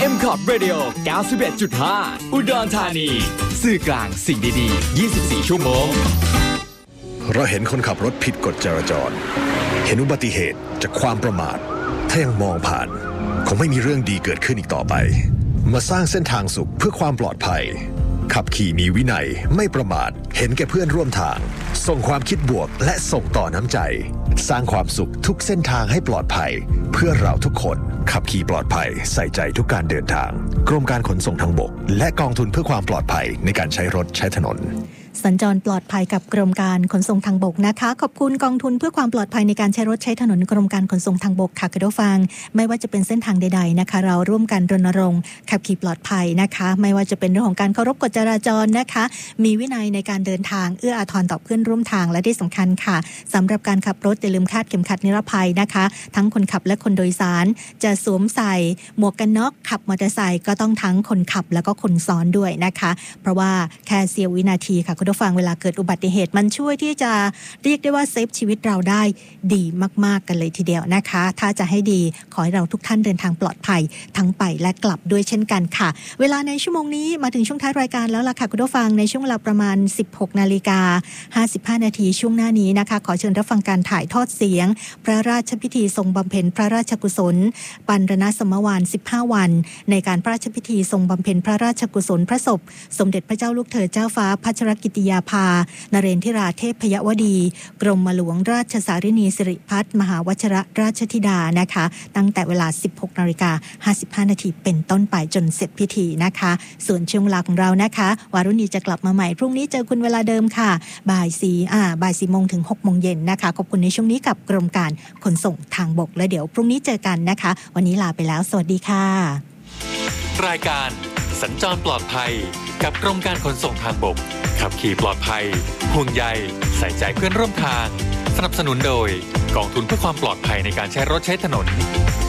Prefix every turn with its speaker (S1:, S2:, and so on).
S1: M-Cot Radio 91.5 อุดรธานีสื่อกลางสิ่งดีๆ24ชั่วโมง
S2: เราเห็นคนขับรถผิดกฎจราจรเห็นอุบัติเหตุจากความประมาทถ้ายังมองผ่านคงไม่มีเรื่องดีเกิดขึ้นอีกต่อไปมาสร้างเส้นทางสุขเพื่อความปลอดภัยขับขี่มีวินัยไม่ประมาทเห็นแก่เพื่อนร่วมทางส่งความคิดบวกและส่งต่อน้ำใจสร้างความสุขทุกเส้นทางให้ปลอดภัยเพื่อเราทุกคนขับขี่ปลอดภัยใส่ใจทุกการเดินทางกรมการขนส่งทางบกและกองทุนเพื่อความปลอดภัยในการใช้รถใช้ถนน
S3: สัญจรปลอดภัยกับกรมการขนส่งทางบกนะคะขอบคุณกองทุนเพื่อความปลอดภัยในการใช้รถใช้ถนนกรมการขนส่งทางบกค่ะคุณผู้ฟังไม่ว่าจะเป็นเส้นทางใดๆนะคะเราร่วมกันรณรงค์ขับขี่ปลอดภัยนะคะไม่ว่าจะเป็นเรื่องของการเคารพกฎจราจรนะคะมีวินัยในการเดินทางเอื้ออาทรต่อเพื่อนร่วมทางและที่สำคัญค่ะสำหรับการขับรถอย่าลืมคาดเข็มขัดนิรภัยนะคะทั้งคนขับและคนโดยสารจะสวมใส่หมวกกันน็อกขับมอเตอร์ไซค์ก็ต้องทั้งคนขับแล้วก็คนซ้อนด้วยนะคะเพราะว่าแค่เสี้ยววินาทีค่ะคุณผู้ฟังเวลาเกิดอุบัติเหตุมันช่วยที่จะเรียกได้ว่าเซฟชีวิตเราได้ดีมากๆกันเลยทีเดียวนะคะถ้าจะให้ดีขอให้เราทุกท่านเดินทางปลอดภัยทั้งไปและกลับด้วยเช่นกันค่ะเวลาในชั่วโมงนี้มาถึงช่วงท้ายรายการแล้วล่ะค่ะคุณผู้ฟังในช่วงเวลาประมาณ 16:55 นาทีช่วงหน้านี้นะคะขอเชิญรับฟังการถ่ายทอดเสียงพระราชพิธีทรงบำเพ็ญพระราชกุศลปัณรณสมวาน15วันในการพระราชพิธีทรงบำเพ็ญพระราชกุศลพระศพสมเด็จพระเจ้าลูกเธอเจ้าฟ้าพัชรกิติยาภานเรนทิราเทพยวดีกรมหลวงราชสารินีสิริพัฒน์มหาวชิรราชธิดานะคะตั้งแต่เวลา 16:55 นาทีเป็นต้นไปจนเสร็จพิธีนะคะส่วนช่วงเวลาของเรานะคะวารุณีจะกลับมาใหม่พรุ่งนี้เจอคุณเวลาเดิมค่ะบ่าย 4 โมงถึง 6 โมงเย็นนะคะขอบคุณในช่วงนี้กับกรมการขนส่งทางบกและเดี๋ยวพรุ่งนี้เจอกันนะคะวันนี้ลาไปแล้วสวัสดีค่ะ
S4: รายการสัญจรปลอดภัยกับกรมการขนส่งทางบกขับขี่ปลอดภัยห่วงใยใส่ใจเพื่อนร่วมทางสนับสนุนโดยกองทุนเพื่อความปลอดภัยในการใช้รถใช้ถนน